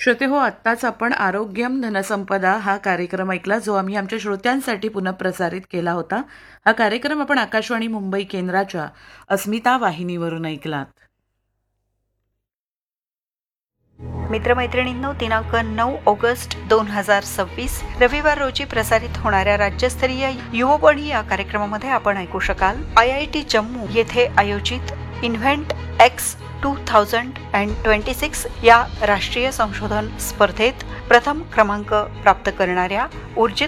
श्रोतेहो, आत्ताच आपण आरोग्यम धनसंपदा हा कार्यक्रम ऐकला, जो आम्ही आमच्या श्रोत्यांसाठी पुनःप्रसारित केला होता. हा कार्यक्रम आपण आकाशवाणी मुंबई केंद्राच्या अस्मिता वाहिनीवरून ऐकलात. मित्रमैत्रिणींनो, दिनांक 9 ऑगस्ट 2026 रविवार रोजी प्रसारित होणाऱ्या राज्यस्तरीय युववाणी या कार्यक्रमामध्ये आपण ऐकू शकाल IIT जम्मू येथे आयोजित इन्व्हेंट एक्स 2026 या राष्ट्रीय संशोधन स्पर्धेत प्रथम क्रमांक प्राप्त करणाऱ्या ऊर्जित